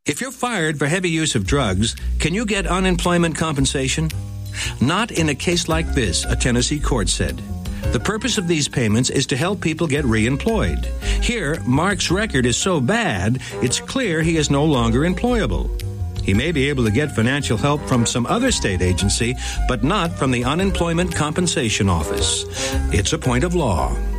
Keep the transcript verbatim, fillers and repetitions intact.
If you're fired for heavy use of drugs, can you get unemployment compensation? Not in a case like this, a Tennessee court said. The purpose of these payments is to help people get reemployed. Here, Mark's record is so bad, it's clear he is no longer employable. He may be able to get financial help from some other state agency, but not from the Unemployment Compensation Office. It's a point of law.